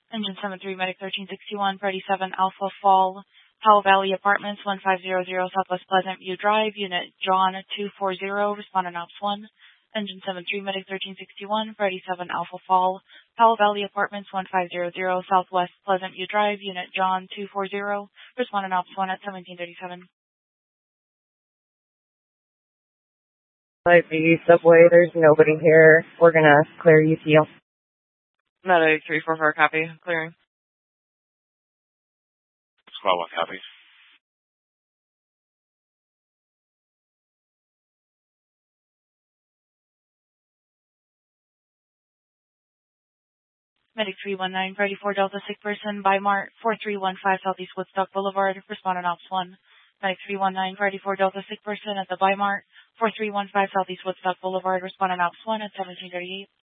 Engine 73, Medic 1361, Freddy 7, Alpha Fall, Powell Valley Apartments, 1500 Southwest Pleasant View Drive, Unit John 240, respondent Ops 1. Engine 73, Medic 1361, Freddy 7, Alpha Fall, Powell Valley Apartments, 1500 Southwest Pleasant View Drive, Unit John 240, respondent Ops 1 at 1737. Light B, subway, there's nobody here. We're gonna clear UTL. Medic 344, copy. Clearing. Squad 1, copy. Medic 319, Freddy 4 Delta, sick person, Bimart, 4315 Southeast Woodstock Boulevard, respondent Ops 1. Medic 319, Freddy 4 Delta, sick person at the Bimart, 4315 Southeast Woodstock Boulevard, respondent Ops 1 at 1738.